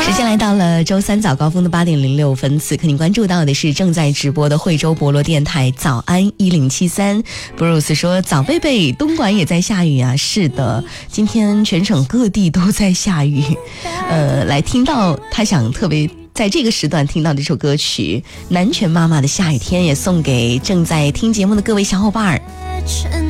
时间来到了周三早高峰的8点06分，此刻你关注到的是正在直播的惠州博罗电台早安1073。布鲁斯说，早贝贝，东莞也在下雨啊。是的，今天全省各地都在下雨。来听到他想特别在这个时段听到这首歌曲南拳妈妈的下雨天，也送给正在听节目的各位小伙伴。